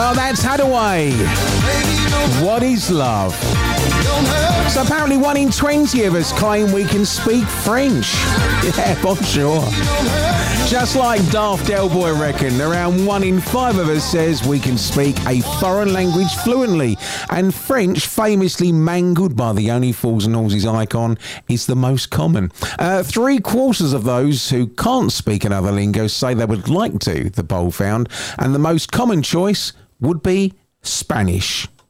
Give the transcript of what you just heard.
Well, that's Hadaway. What is love? So apparently 1 in 20 of us claim we can speak French. Yeah, bonjour. Just like Daft Delboy reckon, around 1 in 5 of us says we can speak a foreign language fluently. And French, famously mangled by the Only Fools and Horses icon, is the most common. 3/4 of those who can't speak another lingo say they would like to, the poll found. And the most common choice would be Spanish.